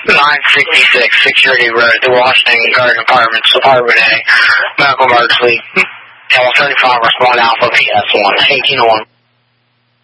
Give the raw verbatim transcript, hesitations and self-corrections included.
nine sixty-six Security Road, the Washington Garden Apartments, Apartment A, Medical Emergency, Channel thirty-five, respond Alpha, P S one, eighteen oh one.